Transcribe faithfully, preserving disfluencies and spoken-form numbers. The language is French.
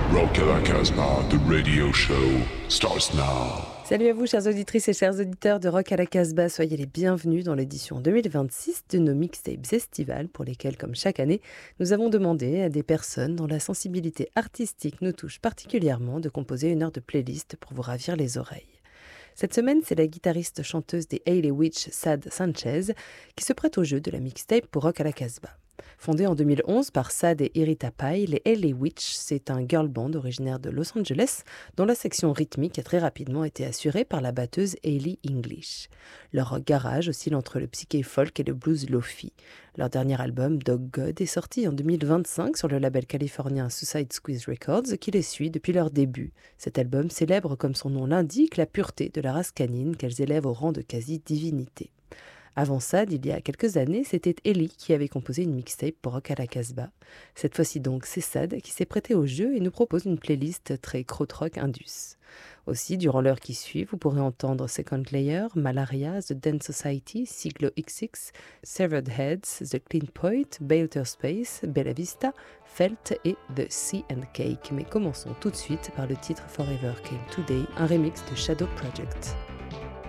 Rock à la Casbah, the radio show starts now. Salut à vous, chères auditrices et chers auditeurs de Rock à la Casbah. Soyez les bienvenus dans l'édition deux mille vingt-six de nos mixtapes estivales pour lesquels, comme chaque année, nous avons demandé à des personnes dont la sensibilité artistique nous touche particulièrement de composer une heure de playlist pour vous ravir les oreilles. Cette semaine, c'est la guitariste-chanteuse des Hayley Witch, Sad Sanchez, qui se prête au jeu de la mixtape pour Rock à la Casbah. Fondée en deux mille onze par Sad et Irita Pai, les Hayley Witch, c'est un girl band originaire de Los Angeles dont la section rythmique a très rapidement été assurée par la batteuse Hayley English. Leur rock garage oscille entre le psyché folk et le blues lofi. Leur dernier album, Dog God, est sorti en deux mille vingt-cinq sur le label californien Suicide Squeeze Records qui les suit depuis leur début. Cet album célèbre, comme son nom l'indique, la pureté de la race canine qu'elles élèvent au rang de quasi-divinité. Avant Sad, il y a quelques années, c'était Ellie qui avait composé une mixtape pour Rock à la Casbah. Cette fois-ci donc, c'est Sad qui s'est prêté au jeu et nous propose une playlist très krautrock indus. Aussi, durant l'heure qui suit, vous pourrez entendre Second Layer, Malaria, The Dance Society, Siglo X X, Severed Heads, The Clean Point, Balter Space, Bella Vista, Felt et The Sea and Cake. Mais commençons tout de suite par le titre Forever Came Today, un remix de Shadow Project.